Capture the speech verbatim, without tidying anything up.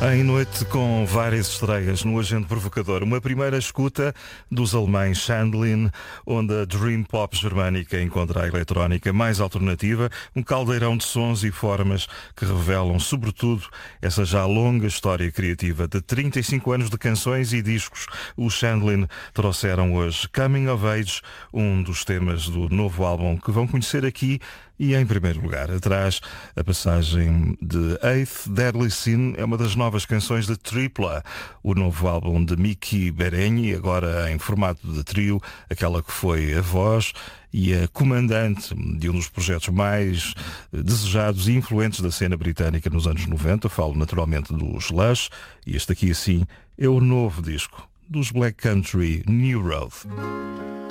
Em noite com várias estreias no Agente Provocador. Uma primeira escuta dos alemães Shandlin, onde a Dream Pop germânica encontra a eletrónica mais alternativa, um caldeirão de sons e formas que revelam, sobretudo, essa já longa história criativa de trinta e cinco anos de canções e discos. Os Shandlin trouxeram hoje Coming of Age, um dos temas do novo álbum que vão conhecer aqui. E em primeiro lugar, atrás, a passagem de Eighth Deadly Sin é uma das novas canções de Tripla, o novo álbum de Miki Berenyi, agora em formato de trio, aquela que foi a voz e a comandante de um dos projetos mais desejados e influentes da cena britânica nos anos noventa. Falo naturalmente dos Lush, e este aqui assim é o novo disco dos Black Country New Road.